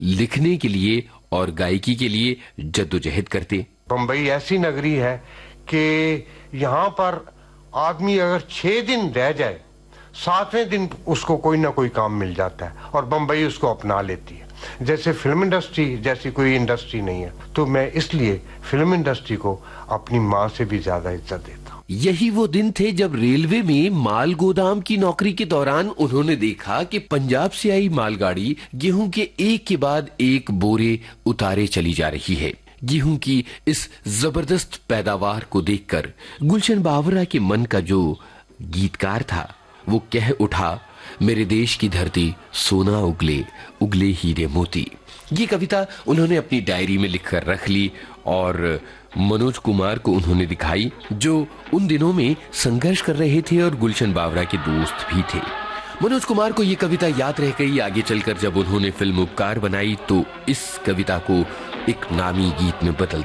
लिखने के लिए और गायकी के लिए जद्दोजहद करते। बम्बई ऐसी नगरी है कि यहाँ पर आदमी अगर 6 दिन रह जाए, 7वें दिन उसको कोई ना कोई काम मिल जाता है और बम्बई उसको अपना लेती है। जैसे फिल्म इंडस्ट्री जैसी कोई इंडस्ट्री नहीं है, तो मैं इसलिए फिल्म इंडस्ट्री को अपनी माँ से भी ज्यादा इज्जत देता हूँ। यही वो दिन थे जब रेलवे में माल गोदाम की नौकरी के दौरान उन्होंने देखा कि पंजाब से आई मालगाड़ी गेहूं के एक के बाद एक बोरे उतारे चली जा रही है। गेहूं की इस जबरदस्त पैदावार को देखकर गुलशन बावरा के मन का जो गीतकार था वो कह उठा, मेरे देश की धरती सोना उगले उगले हीरे मोती। ये कविता उन्होंने अपनी डायरी में लिखकर रख ली और मनोज कुमार को उन्होंने दिखाई, जो उन दिनों में संघर्ष कर रहे थे और गुलशन बावरा के दोस्त भी थे। मनोज कुमार को ये कविता याद रह गई। आगे चलकर जब उन्होंने फिल्म उपकार बनाई तो इस कविता को एक नामी गीत में बदल